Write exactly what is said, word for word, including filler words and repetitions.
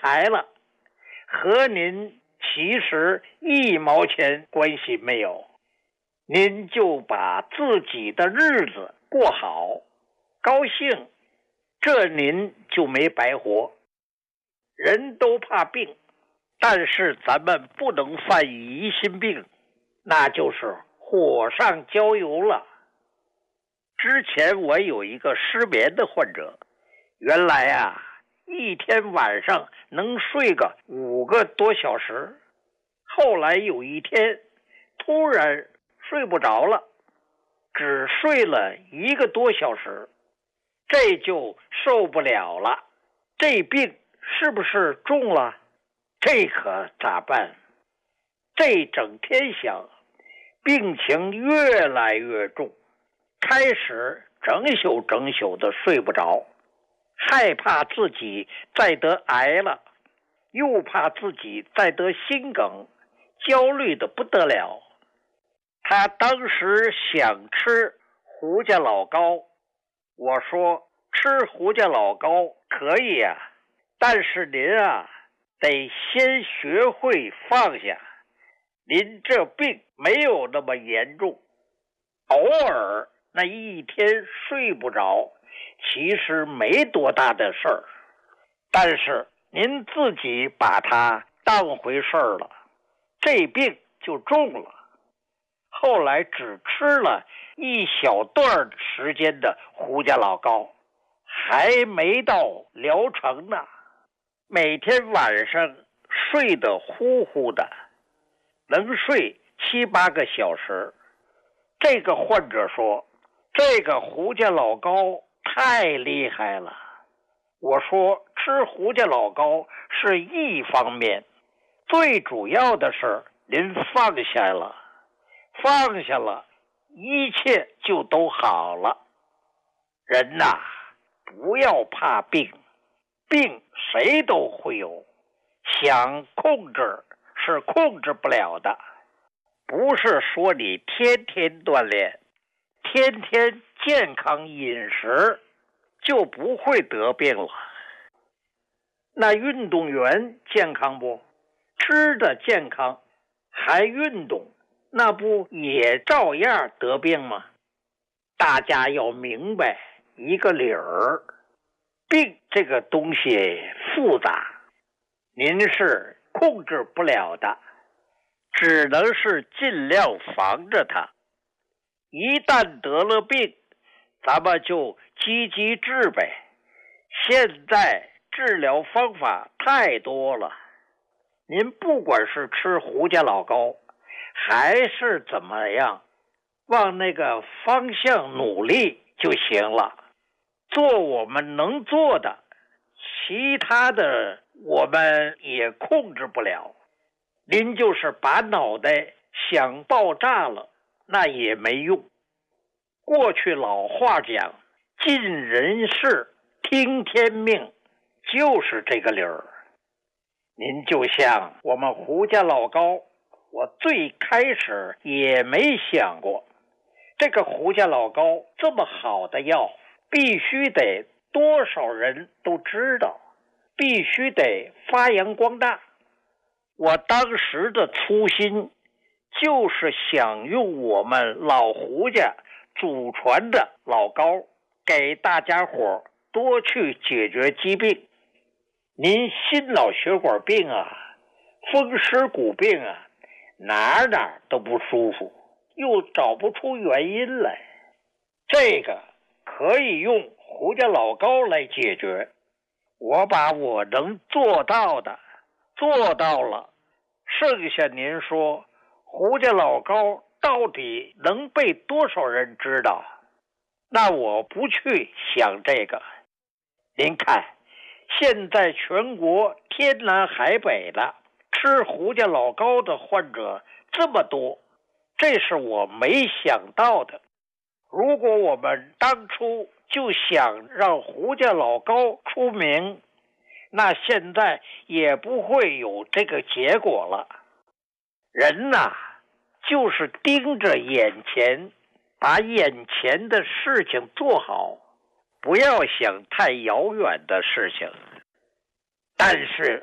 癌了，和您其实一毛钱关系没有，您就把自己的日子过好，高兴，这您就没白活。人都怕病，但是咱们不能犯疑心病，那就是火上浇油了。之前我有一个失眠的患者，原来啊，一天晚上能睡个五个多小时，后来有一天突然睡不着了，只睡了一个多小时，这就受不了了。这病是不是重了？这可咋办？这整天想，病情越来越重，开始整宿整宿的睡不着，害怕自己再得癌了，又怕自己再得心梗，焦虑的不得了。他当时想吃胡家老膏，我说吃胡家老膏可以啊，但是您啊得先学会放下，您这病没有那么严重，偶尔那一天睡不着其实没多大的事儿，但是您自己把它当回事儿了，这病就重了。后来只吃了一小段时间的胡家老膏，还没到疗程呢，每天晚上睡得呼呼的，能睡七八个小时。这个患者说，这个胡家老膏太厉害了。我说吃胡家老膏是一方面，最主要的是您放下了，放下了，一切就都好了。人呐，不要怕病，病谁都会有，想控制是控制不了的。不是说你天天锻炼，天天健康饮食就不会得病了。那运动员健康不？吃的健康还运动，那不也照样得病吗？大家要明白一个理儿，病这个东西复杂，您是控制不了的，只能是尽量防着它。一旦得了病，咱们就积极治呗。现在治疗方法太多了，您不管是吃胡家老膏还是怎么样，往那个方向努力就行了，做我们能做的，其他的我们也控制不了。您就是把脑袋想爆炸了，那也没用。过去老话讲，尽人事听天命，就是这个理儿。您就像我们胡家老膏，我最开始也没想过，这个胡家老膏这么好的药，必须得多少人都知道，必须得发扬光大。我当时的初心就是想用我们老胡家祖传的老膏，给大家伙多去解决疾病。您心脑血管病啊，风湿骨病啊，哪哪都不舒服，又找不出原因来，这个可以用胡家老膏来解决。我把我能做到的做到了，剩下您说胡家老膏到底能被多少人知道？那我不去想这个。您看现在全国天南海北的吃胡家老膏的患者这么多，这是我没想到的。如果我们当初就想让胡家老膏出名，那现在也不会有这个结果了。人呐，就是盯着眼前，把眼前的事情做好，不要想太遥远的事情。但是